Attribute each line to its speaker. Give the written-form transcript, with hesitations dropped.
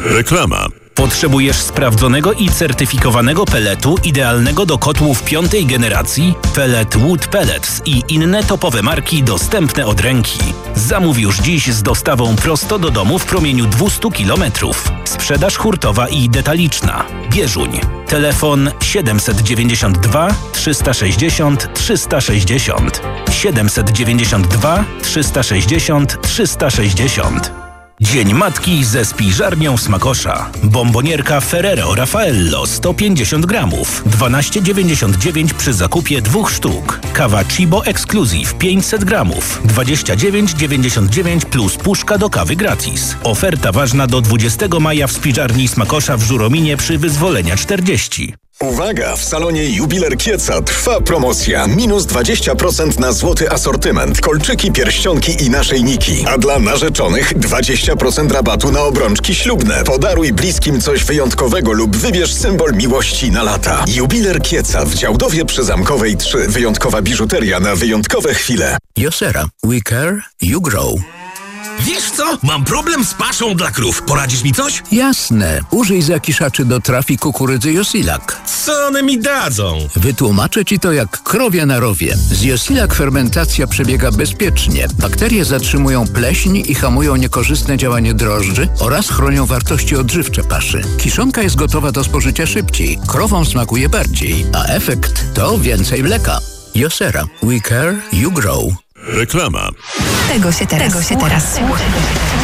Speaker 1: Reklama.
Speaker 2: Potrzebujesz sprawdzonego i certyfikowanego pelletu idealnego do kotłów 5. generacji? Pellet Wood Pellets i inne topowe marki dostępne od ręki. Zamów już dziś z dostawą prosto do domu w promieniu 200 km. Sprzedaż hurtowa i detaliczna. Bieżuń. Telefon 792 360 360. 792 360 360. Dzień Matki ze spiżarnią Smakosza. Bombonierka Ferrero Raffaello 150 gramów, 12,99 przy zakupie 2 sztuk. Kawa Cibo Exclusive 500 gramów, 29,99 plus puszka do kawy gratis. Oferta ważna do 20 maja w spiżarni Smakosza w Żurominie przy Wyzwolenia 40.
Speaker 3: Uwaga! W salonie Jubiler Kieca trwa promocja. Minus 20% na złoty asortyment, kolczyki, pierścionki i naszyjniki. A dla narzeczonych 20% rabatu na obrączki ślubne. Podaruj bliskim coś wyjątkowego lub wybierz symbol miłości na lata. Jubiler Kieca w Działdowie przy Zamkowej 3. Wyjątkowa biżuteria na wyjątkowe chwile.
Speaker 4: Josera. We care, you grow.
Speaker 5: Wiesz co? Mam problem z paszą dla krów. Poradzisz mi coś?
Speaker 4: Jasne. Użyj zakiszaczy do trafi kukurydzy Josilak.
Speaker 5: Co one mi dadzą?
Speaker 4: Wytłumaczę ci to jak krowie na rowie. Z Josilak fermentacja przebiega bezpiecznie. Bakterie zatrzymują pleśń i hamują niekorzystne działanie drożdży oraz chronią wartości odżywcze paszy. Kiszonka jest gotowa do spożycia szybciej. Krowom smakuje bardziej, a efekt to więcej mleka. Josera. We care, you grow.
Speaker 1: Reklama.
Speaker 6: Tego się teraz słucha.